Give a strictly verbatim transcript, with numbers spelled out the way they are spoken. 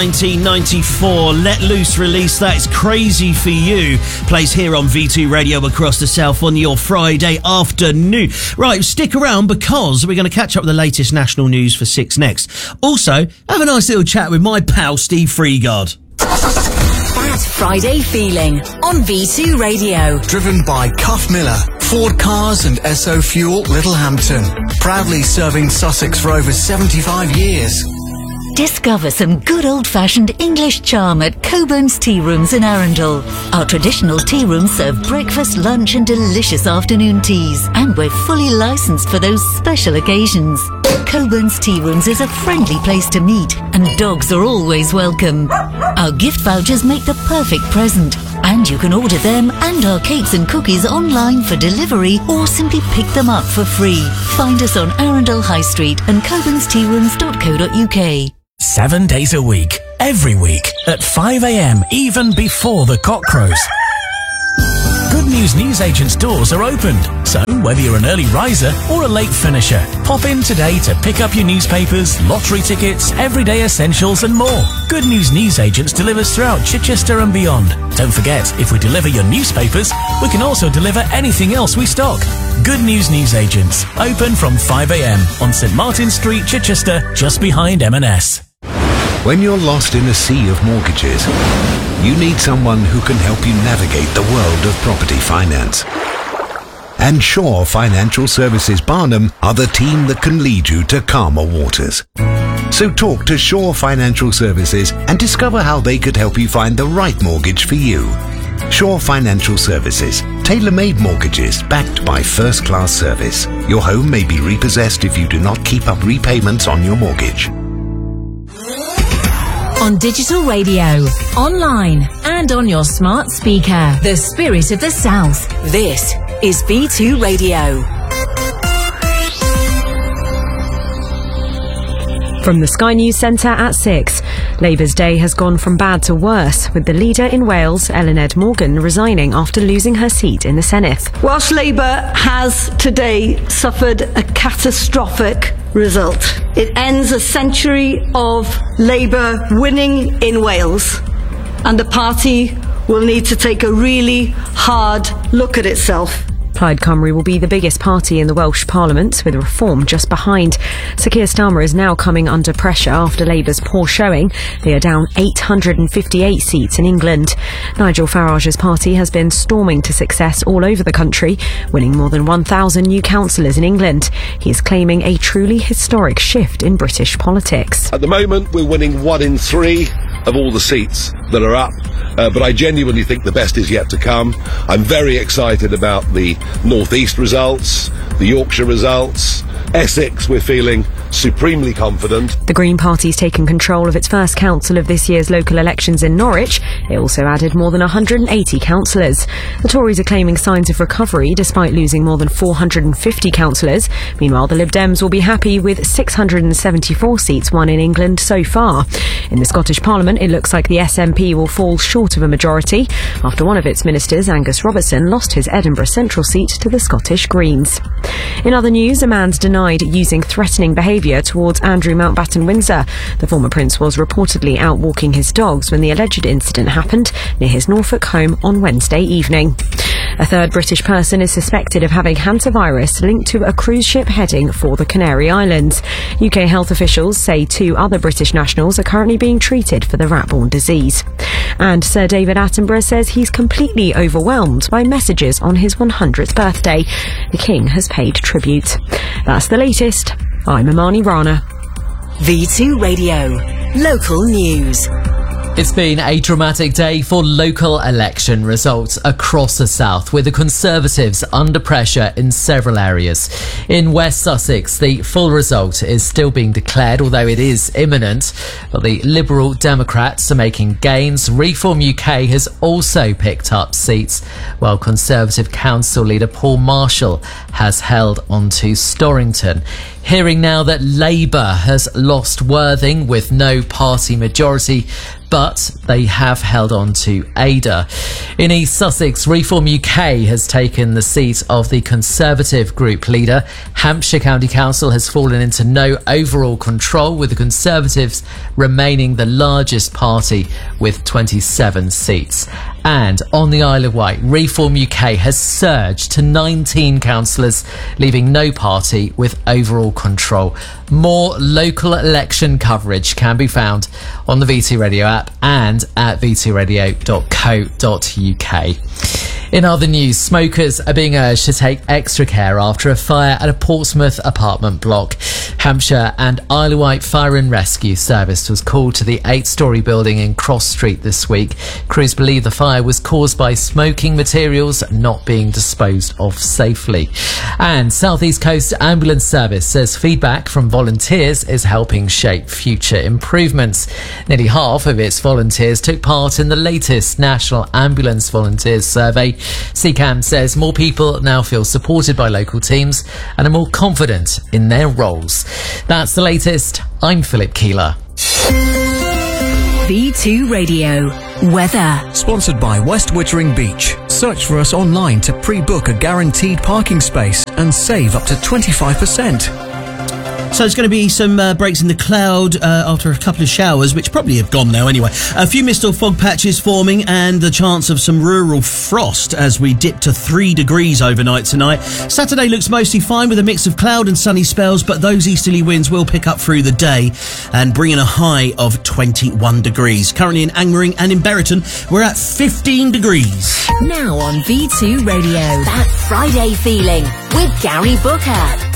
nineteen ninety-four. Let Loose release that. It's Crazy for You. Plays here on V two Radio across the South on your Friday afternoon. Right, stick around because we're going to catch up with the latest national news for six next. Also, have a nice little chat with my pal Steve Freegard. That Friday feeling on V two Radio. Driven by Cuff Miller, Ford Cars and Esso Fuel Littlehampton. Proudly serving Sussex for over seventy-five years. Discover some good old-fashioned English charm at Coburn's Tea Rooms in Arundel. Our traditional tea rooms serve breakfast, lunch and delicious afternoon teas. And we're fully licensed for those special occasions. Coburn's Tea Rooms is a friendly place to meet, and dogs are always welcome. Our gift vouchers make the perfect present, and you can order them and our cakes and cookies online for delivery or simply pick them up for free. Find us on Arundel High Street and coburns tea rooms dot co dot uk. Seven days a week, every week, at five a m, even before the cock crows. Good News Newsagent's doors are opened, so whether you're an early riser or a late finisher, pop in today to pick up your newspapers, lottery tickets, everyday essentials and more. Good News Newsagents delivers throughout Chichester and beyond. Don't forget, if we deliver your newspapers, we can also deliver anything else we stock. Good News Newsagents, open from five a m on St Martin's Street, Chichester, just behind M and S. When you're lost in a sea of mortgages, you need someone who can help you navigate the world of property finance. And Shaw Financial Services Barnham are the team that can lead you to calmer waters. So talk to Shaw Financial Services and discover how they could help you find the right mortgage for you. Shaw Financial Services, tailor-made mortgages backed by first-class service. Your home may be repossessed if you do not keep up repayments on your mortgage. On digital radio, online and on your smart speaker. The Spirit of the South. This is V two Radio. From the Sky News Centre at six. Labour's day has gone from bad to worse, with the leader in Wales, Ellen Ed Morgan, resigning after losing her seat in the Senedd. Welsh Labour has today suffered a catastrophic result. It ends a century of Labour winning in Wales, and the party will need to take a really hard look at itself. Plaid Cymru will be the biggest party in the Welsh Parliament, with Reform just behind. Sir Keir Starmer is now coming under pressure after Labour's poor showing. They are down eight hundred fifty-eight seats in England. Nigel Farage's party has been storming to success all over the country, winning more than one thousand new councillors in England. He is claiming a truly historic shift in British politics. At the moment, we're winning one in three of all the seats that are up, uh, but I genuinely think the best is yet to come. I'm very excited about the North East results, the Yorkshire results. Essex, we're feeling supremely confident. The Green Party's taken control of its first council of this year's local elections in Norwich. It also added more than one hundred eighty councillors. The Tories are claiming signs of recovery despite losing more than four hundred fifty councillors. Meanwhile, the Lib Dems will be happy with six hundred seventy-four seats won in England so far. In the Scottish Parliament, it looks like the S N P will fall short of a majority after one of its ministers, Angus Robertson, lost his Edinburgh Central seat to the Scottish Greens. In other news, a man's denied using threatening behaviour towards Andrew Mountbatten Windsor. The former prince was reportedly out walking his dogs when the alleged incident happened near his Norfolk home on Wednesday evening. A third British person is suspected of having hantavirus linked to a cruise ship heading for the Canary Islands. U K health officials say two other British nationals are currently being treated for the rat-borne disease. And Sir David Attenborough says he's completely overwhelmed by messages on his one hundredth birthday. The King has paid tribute. That's the latest. I'm Imani Rana. V two Radio. Local news. It's been a dramatic day for local election results across the south, with the Conservatives under pressure in several areas. In West Sussex, the full result is still being declared, although it is imminent. But the Liberal Democrats are making gains. Reform U K has also picked up seats, while Conservative Council leader Paul Marshall has held on to Storrington. Hearing now that Labour has lost Worthing with no party majority, but they have held on to Ada. In East Sussex, Reform U K has taken the seat of the Conservative group leader. Hampshire County Council has fallen into no overall control, with the Conservatives remaining the largest party with twenty-seven seats. And on the Isle of Wight, Reform U K has surged to nineteen councillors, leaving no party with overall control. More local election coverage can be found on the V T Radio app and at v t radio dot co dot u k. In other news, smokers are being urged to take extra care after a fire at a Portsmouth apartment block. Hampshire and Isle of Wight Fire and Rescue Service was called to the eight-storey building in Cross Street this week. Crews believe the fire was caused by smoking materials not being disposed of safely. And South East Coast Ambulance Service says feedback from volunteers is helping shape future improvements. Nearly half of its volunteers took part in the latest National Ambulance Volunteers Survey. C C A M says more people now feel supported by local teams and are more confident in their roles. That's the latest. I'm Philip Keeler. V two Radio Weather. Sponsored by West Wittering Beach. Search for us online to pre-book a guaranteed parking space and save up to twenty-five percent. So there's going to be some uh, breaks in the cloud uh, after a couple of showers, which probably have gone now anyway. A few mist or fog patches forming and the chance of some rural frost as we dip to three degrees overnight tonight. Saturday looks mostly fine with a mix of cloud and sunny spells, but those easterly winds will pick up through the day and bring in a high of twenty-one degrees. Currently in Angmering and in Berriton, we're at fifteen degrees. Now on V two Radio, that Friday feeling with Gary Booker.